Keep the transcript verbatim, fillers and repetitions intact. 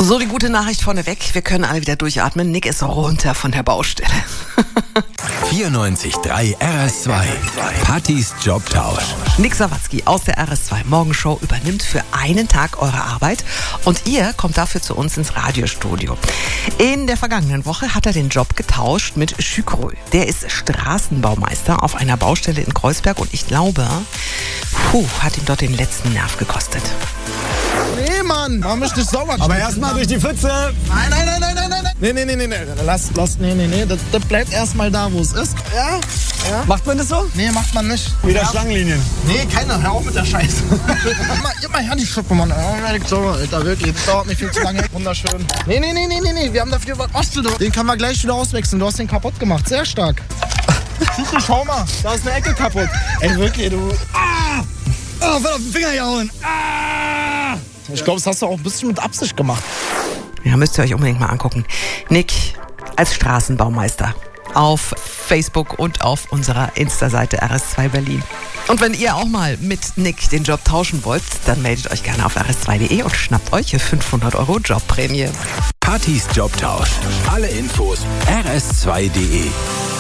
So, die gute Nachricht vorneweg. Wir können alle wieder durchatmen. Nick ist runter von der Baustelle. vierundneunzig Komma drei R S zwei. Pattys Jobtausch. Nick Sawatzki aus der R S zwei Morgenshow übernimmt für einen Tag eure Arbeit und ihr kommt dafür zu uns ins Radiostudio. In der vergangenen Woche hat er den Job getauscht mit Schükrö. Der ist Straßenbaumeister auf einer Baustelle in Kreuzberg und ich glaube, puh, hat ihm dort den letzten Nerv gekostet. Nee, Mann, mach mich nicht sauber. Aber erstmal durch die Pfütze. Nein, nein, nein, nein, nein, nein. Nee, nee, nee, nee, nee. Lass, lass, nee, nee, nee. Das, das bleibt erstmal da, wo es ist. Ja? Ja? Macht man das so? Nee, macht man nicht. Wieder ja. Schlangenlinien. Nee, keiner. Hör auf mit der Scheiße. Gib mal, gib mal her die Schippe, Mann. Ja, ich sauber, Alter, wirklich. Das dauert nicht viel zu lange. Wunderschön. Nee, nee, nee, nee, nee, nee. Wir haben dafür was Ostel. Den kann man gleich wieder auswechseln. Du hast den kaputt gemacht. Sehr stark. Siehst du, schau mal. Da ist eine Ecke kaputt. Ey, wirklich, du. Ah! Oh, will auf den Finger hauen. Ah! Ich glaube, das hast du auch ein bisschen mit Absicht gemacht. Ja, müsst ihr euch unbedingt mal angucken. Nick als Straßenbaumeister auf Facebook und auf unserer Insta-Seite R S zwei Berlin. Und wenn ihr auch mal mit Nick den Job tauschen wollt, dann meldet euch gerne auf r s zwei punkt d e und schnappt euch fünfhundert Euro Jobprämie. Pattys Jobtausch. Alle Infos r s zwei punkt d e.